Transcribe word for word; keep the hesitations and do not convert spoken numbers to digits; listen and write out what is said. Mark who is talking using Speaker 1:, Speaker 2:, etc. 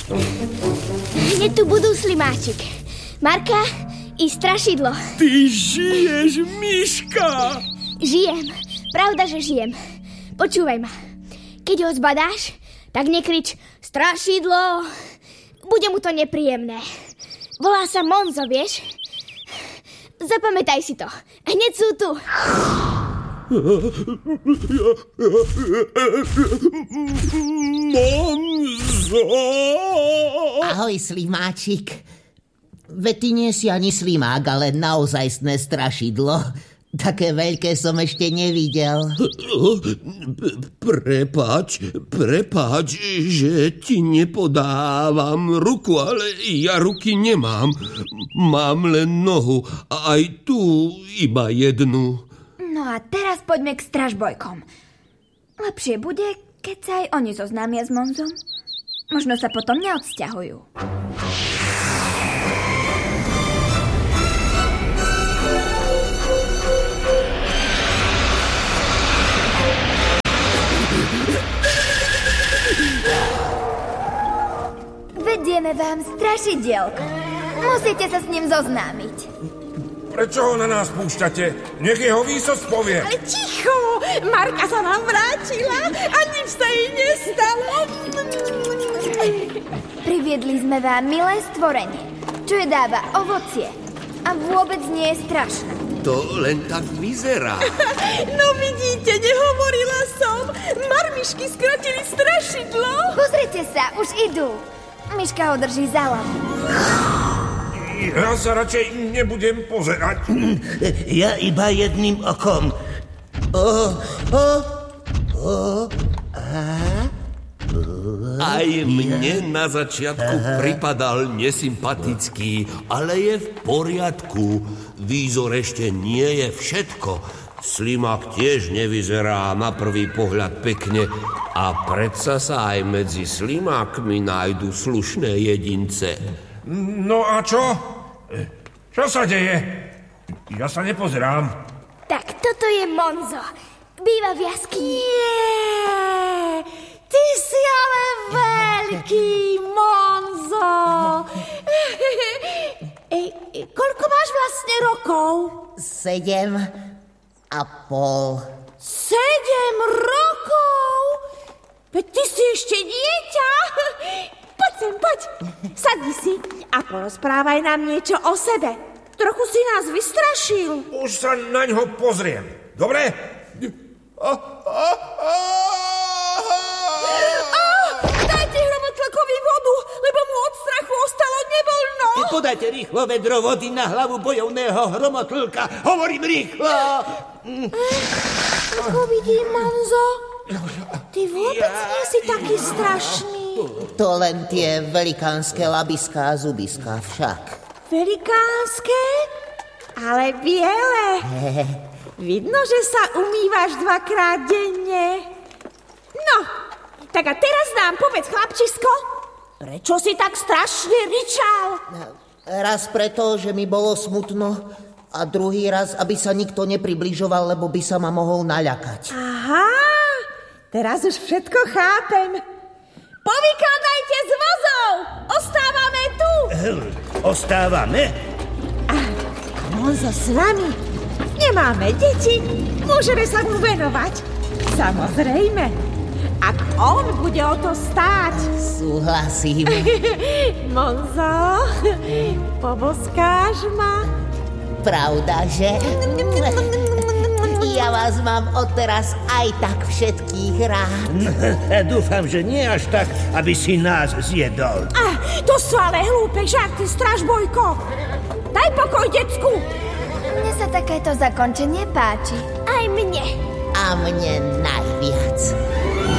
Speaker 1: Hneď tu budú, Slimáčik. Marka i strašidlo.
Speaker 2: Ty žiješ, Miška!
Speaker 1: Žijem, pravda, že žijem. Počúvaj ma. Keď ho zbadáš, tak nekrič strašidlo. Bude mu to nepríjemné. Volá sa Monzo, vieš? Zapamätaj si to. Hneď sú tu.
Speaker 2: Monzo!
Speaker 3: Ahoj, Slimáčik. Veď ty nie si ani slimák, ale naozajstné strašidlo. Také veľké som ešte nevidel.
Speaker 2: Prepáč, prepáč, že ti nepodávam ruku, ale ja ruky nemám. Mám len nohu a aj tu iba jednu.
Speaker 4: No a teraz poďme k stražbojkom. Lepšie bude, keď sa aj oni zoznámia s Monzom. Možno sa potom neodsťahujú. Vedieme vám strašidielko. Musíte sa s ním zoznámiť.
Speaker 5: Prečo ho na nás púšťate? Nech jeho výsosť povie.
Speaker 6: Ale ticho! Marka sa nám vrátila a nič sa jej nestalo.
Speaker 4: Priviedli sme vám milé stvorenie, čo je dáva ovocie a vôbec nie je strašné.
Speaker 2: To len tak vyzerá.
Speaker 6: No vidíte, nehovorila som. Marmišky skrotili strašidlo.
Speaker 4: Pozrite sa, už idú. Miška ho drží za hlavu.
Speaker 5: Ja sa radšej nebudem pozerať.
Speaker 7: Ja iba jedným okom. O, o, o, a...
Speaker 2: Aj mne na začiatku pripadal nesympatický, ale je v poriadku. Výzor ešte nie je všetko. Slimák tiež nevyzerá na prvý pohľad pekne a predsa sa aj medzi slimákmi nájdu slušné jedince.
Speaker 5: No a čo? Čo sa deje? Ja sa nepozerám.
Speaker 1: Tak toto je Monzo. Býva v jaskyni.
Speaker 6: Nie, ty si ale veľký, Monzo. Ej, koľko máš vlastne rokov?
Speaker 3: Sedem a pol.
Speaker 6: Sedem rokov? Veď ty si ešte dieťa. Poď sem, poď. Sadni si a porozprávaj nám niečo o sebe. Trochu si nás vystrašil.
Speaker 5: Už sa na ňo pozriem. Dobre?
Speaker 6: A, dajte hromotlakovi vodu, lebo mu od strachu ostalo nevoľno.
Speaker 7: Podajte rýchlo vedro vody na hlavu bojovného hromotlka. Hovorím rýchlo.
Speaker 6: Ako vidím, Monzo, ty vôbec nie si taký strašný.
Speaker 3: To len tie velikánske labiská a zubiská však.
Speaker 6: Velikánske? Ale biele. Vidno, že sa umývaš dvakrát denne. No, tak a teraz nám povedz, chlapčisko, prečo si tak strašne ričal?
Speaker 3: Raz preto, že mi bolo smutno a druhý raz, aby sa nikto nepribližoval, lebo by sa ma mohol naľakať.
Speaker 6: Aha, teraz už všetko chápem. Povykladajte z vozov! Ostávame tu!
Speaker 7: Ostávame?
Speaker 6: A Monzo s nami. Nemáme deti, môžeme sa mu venovať. Samozrejme, ak on bude o to stáť.
Speaker 3: Súhlasím.
Speaker 6: Monzo, poboskáš ma?
Speaker 3: Pravda, že? Ja vás mám odteraz aj tak všetkých rád.
Speaker 7: Dúfam, že nie až tak, aby si nás zjedol.
Speaker 6: Ah, to sú ale hlúpe žarty, stražbojko. Daj pokoj, decku.
Speaker 4: Mne sa takéto zakončenie páči.
Speaker 1: Aj mne.
Speaker 3: A mne najviac.